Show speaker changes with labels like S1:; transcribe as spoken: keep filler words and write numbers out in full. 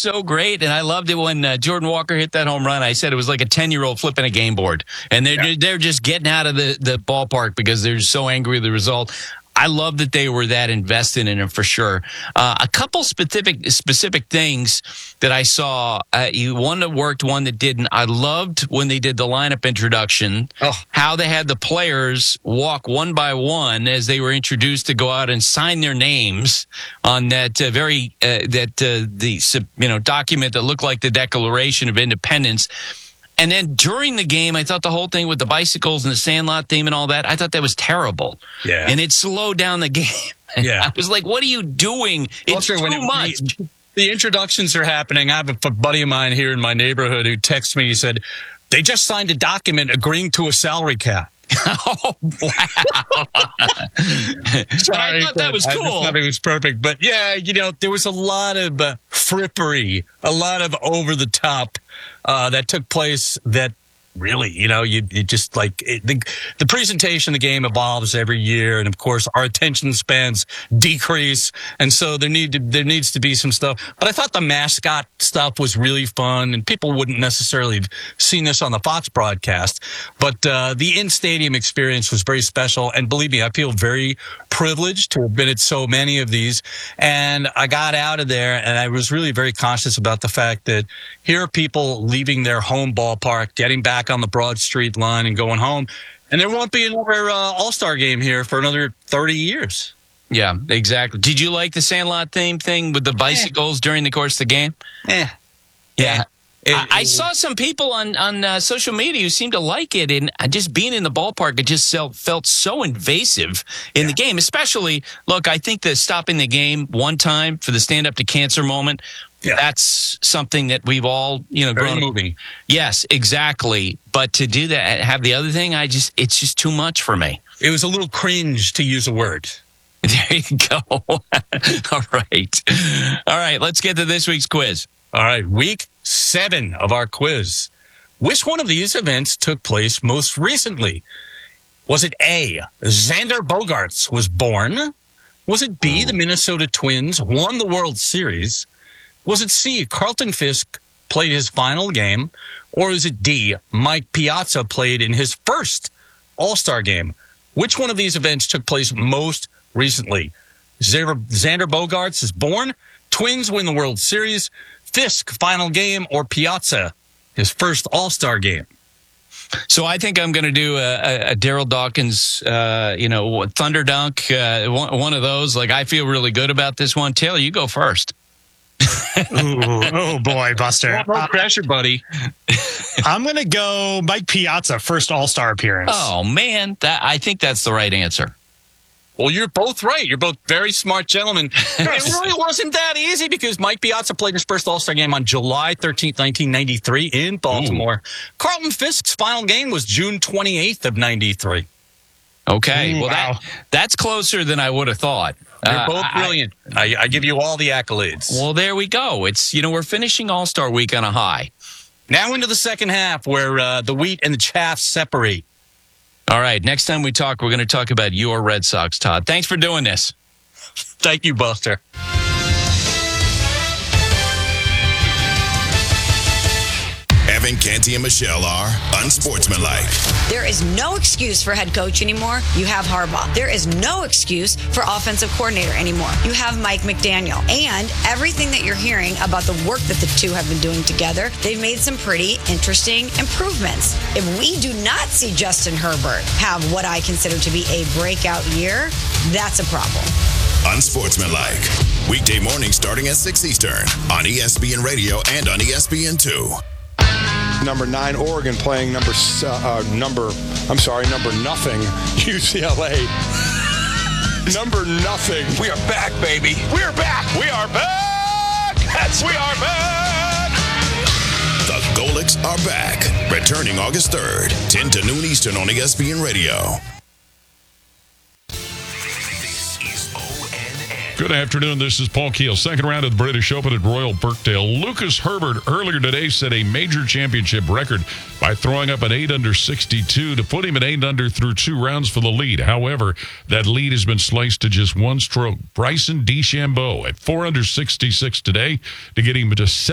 S1: so great, and I loved it when uh, Jordan Walker hit that home run. I said it was like a ten-year-old flipping a game board, and they're yeah. they're just getting out of the, the ballpark because they're so angry with the result. I love that they were that invested in it for sure. Uh, a couple specific specific things that I saw. Uh, you one that worked, one that didn't. I loved when they did the lineup introduction, oh. how they had the players walk one by one as they were introduced to go out and sign their names on that uh, very uh, that uh, the you know document that looked like the Declaration of Independence. And then during the game, I thought the whole thing with the bicycles and the Sandlot theme and all that, I thought that was terrible.
S2: Yeah.
S1: And it slowed down the game.
S2: Yeah.
S1: I was like, what are you doing? It's
S2: well,
S1: too
S2: when it,
S1: much.
S2: The, the introductions are happening. I have a buddy of mine here in my neighborhood who texted me. He said, they just signed a document agreeing to a salary cap.
S1: Oh, wow.
S2: Sorry,
S1: I thought that was cool.
S2: I just thought it was perfect. But, yeah, you know, there was a lot of uh, frippery, a lot of over-the-top uh, that took place that really, you know, you, you just like it, the, the presentation of the game evolves every year. And, of course, our attention spans decrease. And so there need to, there needs to be some stuff. But I thought the mascot stuff was really fun. And people wouldn't necessarily have seen this on the Fox broadcast. But uh, the in-stadium experience was very special. And believe me, I feel very privileged to have been at so many of these. And I got out of there, and I was really very conscious about the fact that here are people leaving their home ballpark, getting back on the Broad Street line and going home. And there won't be another uh, All-Star game here for another thirty years.
S1: Yeah, exactly. Did you like the Sandlot theme thing with the bicycles eh. during the course of the game?
S2: Yeah.
S1: Yeah.
S2: It,
S1: I, I saw some people on, on uh, social media who seemed to like it, and just being in the ballpark, it just felt, felt so invasive in yeah. the game. Especially, look, I think that stopping the game one time for the stand up to cancer moment, yeah. that's something that we've all, you know,
S2: Very
S1: grown
S2: moving.
S1: Yes, exactly. But to do that, have the other thing, I just, it's just too much for me.
S2: It was a little cringe, to use a word.
S1: There you go. All right. All right, let's get to this week's quiz.
S2: All right, week seven of our quiz. Which one of these events took place most recently? Was it A, Xander Bogaerts was born? Was it B, the Minnesota Twins won the World Series? Was it C, Carlton Fisk played his final game? Or is it D, Mike Piazza played in his first All-Star game? Which one of these events took place most recently? Xander Bogaerts is born, Twins win the World Series, Fisk final game, or Piazza his first All-Star game?
S1: So I think I'm going to do a, a, a Daryl Dawkins, uh, you know, Thunder Dunk, uh, one, one of those. Like, I feel really good about this one. Taylor, you go first.
S3: Ooh, oh, boy, Buster.
S2: No pressure, buddy.
S3: I'm going to go Mike Piazza, first All-Star appearance.
S1: Oh, man. that I think that's the right answer.
S2: Well, you're both right. You're both very smart gentlemen. It really wasn't that easy because Mike Piazza played his first All-Star game on July thirteenth, nineteen ninety-three in Baltimore. Ooh. Carlton Fisk's final game was June twenty-eighth of ninety-three.
S1: Okay.
S3: Ooh,
S1: well,
S3: wow.
S1: that, that's closer than I would have thought.
S2: You're
S1: uh,
S2: both brilliant. I, I give you all the accolades.
S1: Well, there we go. It's, you know, we're finishing All-Star week on a high.
S2: Now into the second half where uh, the wheat and the chaff separate.
S1: All right. Next time we talk, we're going to talk about your Red Sox, Todd. Thanks for doing this.
S2: Thank you, Buster.
S4: Evan, Canty, and Michelle are unsportsmanlike.
S5: There is no excuse for head coach anymore. You have Harbaugh. There is no excuse for offensive coordinator anymore. You have Mike McDaniel. And everything that you're hearing about the work that the two have been doing together, they've made some pretty interesting improvements. If we do not see Justin Herbert have what I consider to be a breakout year, that's a problem.
S4: Unsportsmanlike. Weekday morning starting at six Eastern on E S P N Radio and on E S P N two.
S6: Number nine, Oregon playing number, uh, number, I'm sorry, number nothing, U C L A. Number nothing.
S7: We are back, baby. We are back. We are back. That's we are back.
S4: The Golics are back. Returning August third, ten to noon Eastern on E S P N Radio.
S8: Good afternoon. This is Paul Keel. Second round of the British Open at Royal Birkdale. Lucas Herbert earlier today set a major championship record by throwing up an eight under sixty-two to put him at eight under through two rounds for the lead. However, that lead has been sliced to just one stroke. Bryson DeChambeau at four under sixty-six today to get him to